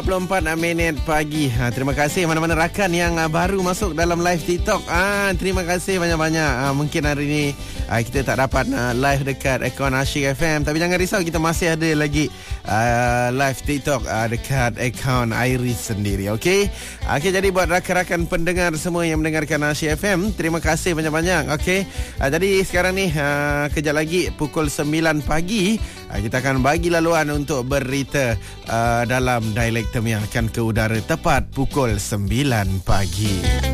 24 minit pagi. Terima kasih mana-mana rakan yang baru masuk dalam live TikTok. Terima kasih banyak-banyak. Mungkin hari ini kita tak dapat live dekat akaun Asyik FM, tapi jangan risau, kita masih ada lagi live TikTok dekat akaun Iris sendiri. Okey. Jadi buat rakan-rakan pendengar semua yang mendengarkan Asyik FM, terima kasih banyak-banyak. Okey. Jadi sekarang ni kejap lagi pukul 9 pagi kita akan bagi laluan untuk berita dalam dialek yang akan ke udara tepat pukul 9 pagi.